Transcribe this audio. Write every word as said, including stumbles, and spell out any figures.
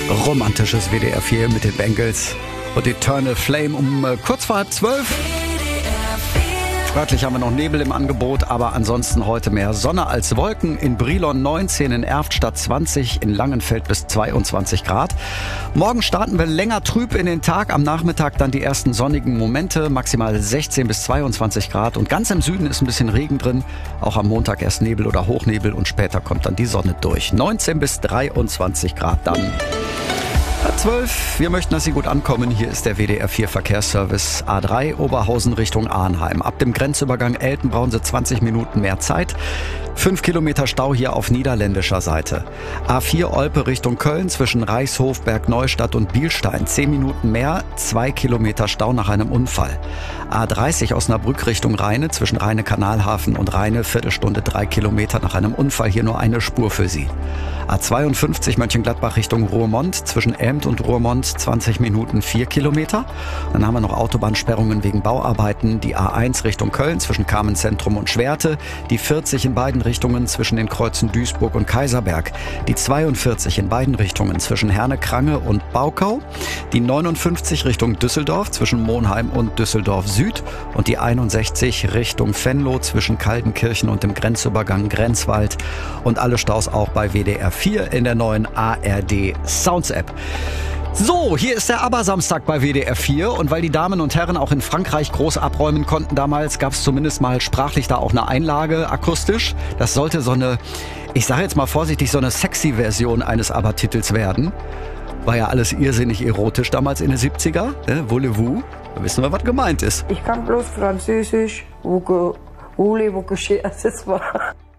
Romantisches W D R vier mit den Bengals und Eternal Flame um äh, kurz vor halb zwölf. Örtlich haben wir noch Nebel im Angebot, aber ansonsten heute mehr Sonne als Wolken. In Brilon neunzehn, in Erftstadt zwanzig, in Langenfeld bis zweiundzwanzig Grad. Morgen starten wir länger trüb in den Tag, am Nachmittag dann die ersten sonnigen Momente, maximal sechzehn bis zweiundzwanzig Grad. Und ganz im Süden ist ein bisschen Regen drin, auch am Montag erst Nebel oder Hochnebel und später kommt dann die Sonne durch. neunzehn bis dreiundzwanzig Grad dann. zwölf. Wir möchten, dass Sie gut ankommen. Hier ist der W D R vier Verkehrsservice. A drei Oberhausen Richtung Arnheim. Ab dem Grenzübergang Elten brauchen Sie zwanzig Minuten mehr Zeit. Fünf Kilometer Stau hier auf niederländischer Seite. A vier Olpe Richtung Köln zwischen Reichshof, Bergneustadt und Bielstein. Zehn Minuten mehr, zwei Kilometer Stau nach einem Unfall. A dreißig Osnabrück Richtung Rheine zwischen Rheine-Kanalhafen und Rheine. Viertelstunde, drei Kilometer nach einem Unfall. Hier nur eine Spur für Sie. A zweiundfünfzig Mönchengladbach Richtung Ruhrmond zwischen Elmt und Ruhrmond. zwanzig Minuten, vier Kilometer. Dann haben wir noch Autobahnsperrungen wegen Bauarbeiten. Die A eins Richtung Köln zwischen Carmenzentrum und Schwerte. Die vierzig in beiden Richtungen zwischen den Kreuzen Duisburg und Kaiserberg. Die zweiundvierzig in beiden Richtungen zwischen Herne-Krange und Baukau. Die neunundfünfzig Richtung Düsseldorf zwischen Monheim und Düsseldorf Süd. Und die einundsechzig Richtung Venlo zwischen Kaltenkirchen und dem Grenzübergang Grenzwald. Und alle Staus auch bei W D R vier in der neuen A R D Sounds App. So, hier ist der ABBA-Samstag bei W D R vier und weil die Damen und Herren auch in Frankreich groß abräumen konnten damals, gab es zumindest mal sprachlich da auch eine Einlage akustisch. Das sollte so eine, ich sage jetzt mal vorsichtig, so eine sexy Version eines ABBA-Titels werden. War ja alles irrsinnig erotisch damals in den siebziger, ne? Voulez-vous? Da wissen wir, was gemeint ist. Ich kann bloß Französisch, wo, wo, wo, wo, wo,